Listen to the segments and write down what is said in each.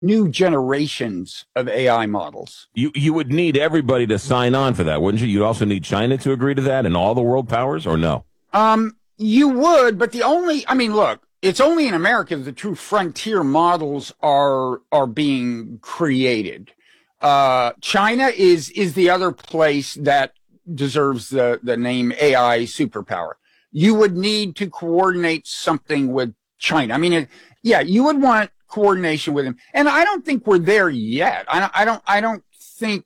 new generations of AI models. You would need everybody to sign on for that, wouldn't you? You'd also need China to agree to that and all the world powers, or no? You would, but I mean, look, it's only in America that the true frontier models are being created. China is the other place that deserves the name AI superpower. You would need to coordinate something with China. I mean, yeah, you would want coordination with them, and I don't think we're there yet. I don't think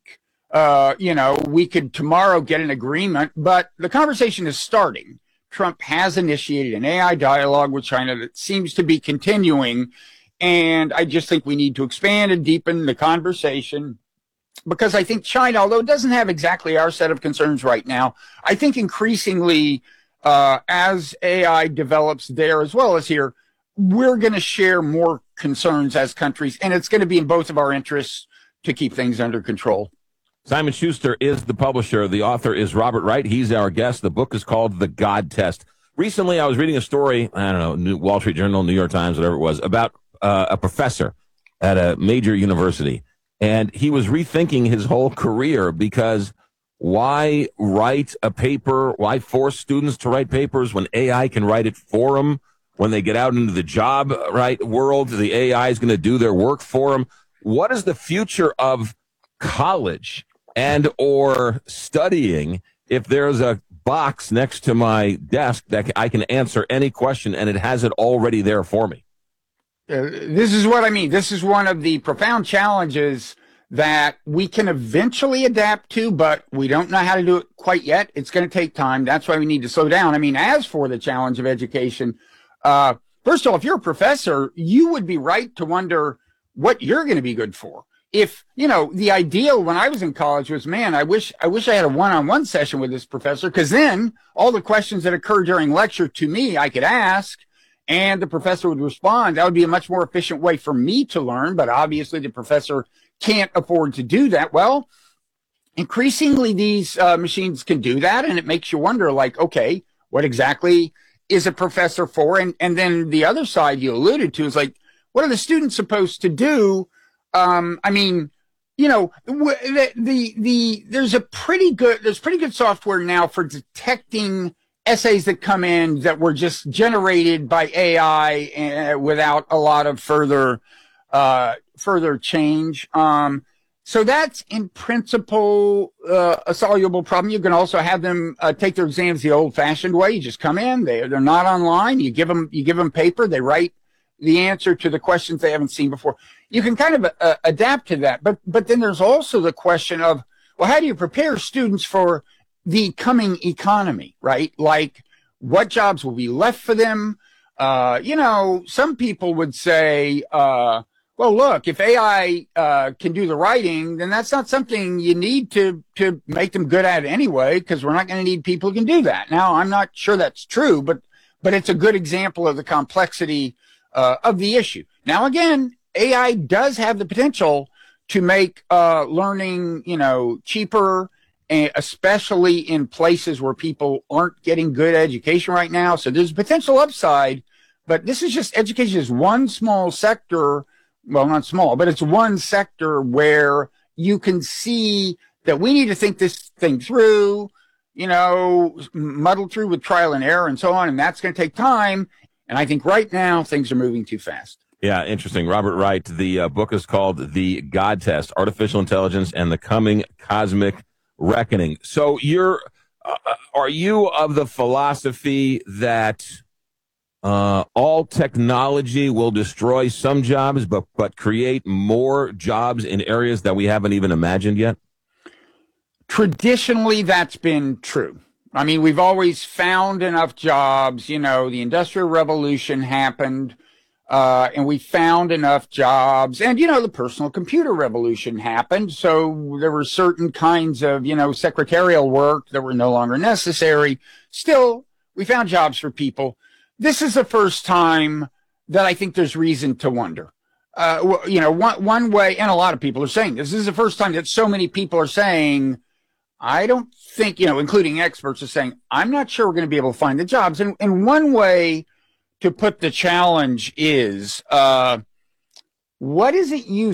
we could tomorrow get an agreement, but the conversation is starting. Trump has initiated an AI dialogue with China that seems to be continuing, and I just think we need to expand and deepen the conversation because I think China, although it doesn't have exactly our set of concerns right now, I think increasingly as AI develops there as well as here, we're going to share more concerns as countries, and it's going to be in both of our interests to keep things under control. Simon Schuster is the publisher. The author is Robert Wright. He's our guest. The book is called The God Test. Recently, I was reading a story, I don't know, Wall Street Journal, New York Times, whatever it was, about a professor at a major university. And he was rethinking his whole career because why write a paper? Why force students to write papers when AI can write it for them? When they get out into the job world, the AI is going to do their work for them. What is the future of college and or studying if there's a box next to my desk that I can answer any question and it has it already there for me? This is what I mean. This is one of the profound challenges that we can eventually adapt to, but we don't know how to do it quite yet. It's going to take time. That's why we need to slow down. I mean, as for the challenge of education, first of all, if you're a professor, you would be right to wonder what you're going to be good for. If, the ideal when I was in college was, man, I wish I had a one-on-one session with this professor, because then all the questions that occur during lecture to me, I could ask and the professor would respond. That would be a much more efficient way for me to learn. But obviously the professor can't afford to do that. Well, increasingly these machines can do that. And it makes you wonder, like, okay, what exactly is a professor for? And then the other side you alluded to is like, what are the students supposed to do? I mean, there's pretty good software now for detecting essays that come in that were just generated by AI without a lot of further change. So that's in principle a soluble problem. You can also have them take their exams the old-fashioned way. You just come in, they're not online. You give them paper, they write the answer to the questions they haven't seen before. You can kind of adapt to that. But then there's also the question of, well, how do you prepare students for the coming economy, right? Like, what jobs will be left for them? Some people would say, well, look, if AI can do the writing, then that's not something you need to make them good at anyway, because we're not going to need people who can do that. Now, I'm not sure that's true, but it's a good example of the complexity of the issue. Now, again, AI does have the potential to make learning, cheaper, and especially in places where people aren't getting good education right now. So there's potential upside, but this is just education is one small sector. Well, not small, but it's one sector where you can see that we need to think this thing through, muddle through with trial and error and so on. And that's going to take time. And I think right now things are moving too fast. Yeah, interesting. Robert Wright, the book is called The God Test, Artificial Intelligence and the Coming Cosmic Reckoning. So are you of the philosophy that all technology will destroy some jobs, but create more jobs in areas that we haven't even imagined yet? Traditionally, that's been true. I mean, we've always found enough jobs. The Industrial Revolution happened, and we found enough jobs. And, the personal computer revolution happened. So there were certain kinds of, secretarial work that were no longer necessary. Still, we found jobs for people. This is the first time that I think there's reason to wonder. One way, and a lot of people are saying this is the first time that so many people are saying, I don't think, including experts, are saying, I'm not sure we're going to be able to find the jobs. And one way to put the challenge is What is it you